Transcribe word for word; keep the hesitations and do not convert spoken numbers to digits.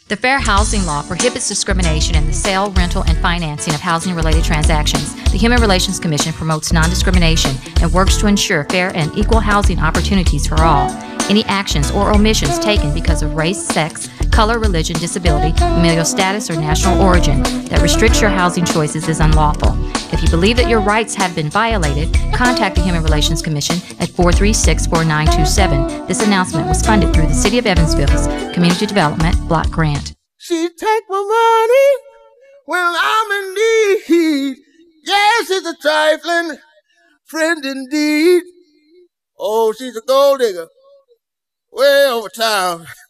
The Fair Housing Law prohibits discrimination in the sale, rental, and financing of housing-related transactions. The Human Relations Commission promotes non-discrimination and works to ensure fair and equal housing opportunities for all. Any actions or omissions taken because of race, sex, color, religion, disability, familial status, or national origin that restricts your housing choices is unlawful. If you believe that your rights have been violated, contact the Human Relations Commission at four three six, four nine two seven. This announcement was funded through the City of Evansville's Community Development Block Grant. She take my money when I'm in need. Yes, she's a trifling friend indeed. Oh, she's a gold digger way over town.